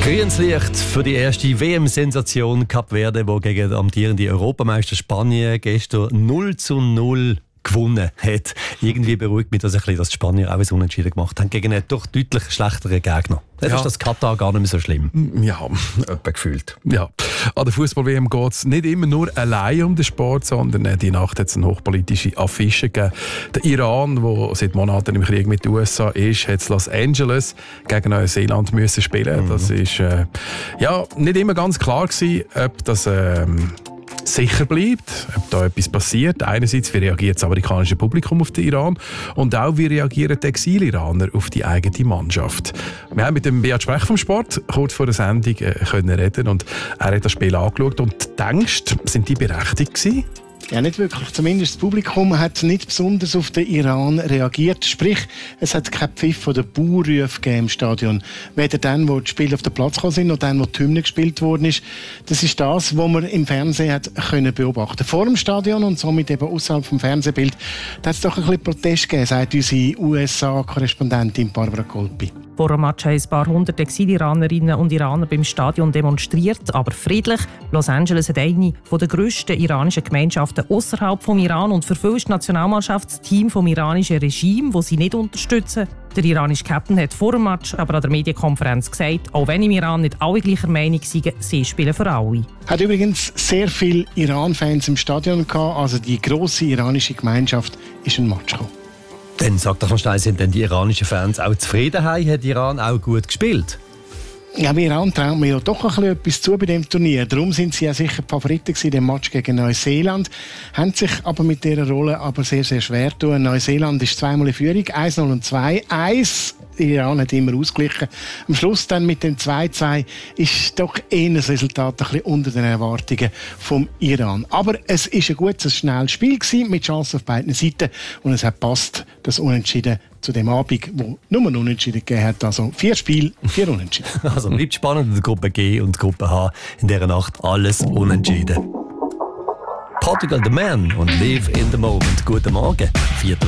Grünes Licht für die erste WM-Sensation Kap Verde, die gegen den amtierenden Europameister Spanien gestern 0:0 gewonnen hat. Irgendwie beruhigt mich das ein bisschen, dass die Spanier auch ein Unentschieden gemacht haben gegen einen doch deutlich schlechteren Gegner. Jetzt ist das Katar gar nicht mehr so schlimm. Ja, etwa gefühlt. Ja. An der Fußball-WM geht es nicht immer nur allein um den Sport, sondern die Nacht hat es eine hochpolitische Affische gegeben. Der Iran, der seit Monaten im Krieg mit den USA ist, hat Los Angeles gegen Neuseeland müssen spielen. Das ist nicht immer ganz klar gewesen, ob das sicher bleibt, ob da etwas passiert. Einerseits, wie reagiert das amerikanische Publikum auf den Iran und auch, wie reagieren die Exil-Iraner auf die eigene Mannschaft. Wir haben mit dem Beat Sprech vom Sport kurz vor der Sendung können reden und er hat das Spiel angeschaut und denkst, sind die berechtigt gewesen? Ja, nicht wirklich. Zumindest das Publikum hat nicht besonders auf den Iran reagiert. Sprich, es hat keinen Pfiff von den Buhrufen im Stadion. Weder dann, wo die Spieler auf den Platz gekommen sind, noch dann, wo die Hymne gespielt worden ist. Das ist das, was man im Fernsehen hat können beobachten. Vor dem Stadion und somit eben außerhalb vom Fernsehbild, da hat es doch ein bisschen Protest gegeben, sagt unsere USA-Korrespondentin Barbara Kolpi. Vor dem Match haben ein paar hundert Exil-Iranerinnen und Iraner beim Stadion demonstriert, aber friedlich. Los Angeles hat eine der grössten iranischen Gemeinschaften außerhalb vom Iran und für viele ist die Nationalmannschaft das Team vom iranischen Regime, das sie nicht unterstützen. Der iranische Captain hat vor dem Match aber an der Medienkonferenz gesagt, auch wenn im Iran nicht alle gleicher Meinung sind, sie spielen für alle. Hat übrigens sehr viele Iran-Fans im Stadion gehabt, also die grosse iranische Gemeinschaft ist ein Match gekommen. Dann sagt doch mal schnell, sind denn die iranischen Fans auch zufrieden? Hat Iran auch gut gespielt? Ja, bei Iran traut mir ja doch ein bisschen etwas zu bei dem Turnier. Darum sind sie ja sicher die Favoriten in dem Match gegen Neuseeland. Haben sich aber mit dieser Rolle aber sehr, sehr schwer getan. Neuseeland ist zweimal in Führung, 1-0 und 2-1. Iran hat immer ausgeglichen. Am Schluss dann mit dem 2-2 ist doch eher das Resultat ein bisschen unter den Erwartungen vom Iran. Aber es ist ein gutes, schnelles Spiel gewesen, mit Chancen auf beiden Seiten. Und es hat passt, das Unentschieden zu dem Abend, wo nur ein Unentschieden gegeben hat. Also 4 Spiele, 4 Unentschieden. Also bleibt spannend in der Gruppe G und Gruppe H. In dieser Nacht alles unentschieden. Portugal the Man und Live in the Moment. Guten Morgen. 4.